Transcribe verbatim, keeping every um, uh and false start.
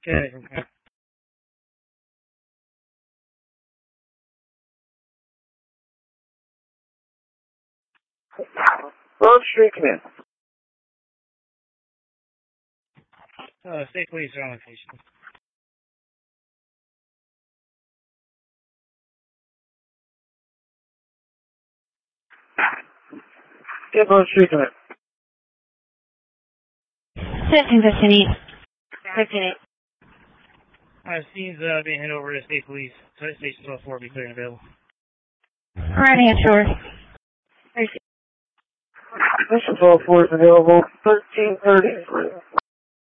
Okay. Road Street, come in. Uh, state police are on location. Get Road Street, come in. fifteen fifteen. fifteen eight. Uh, scene's uh, being handed over to state police. So station twelve four will be clear and available. Riding at shore. Mission twelve four is available thirteen thirty.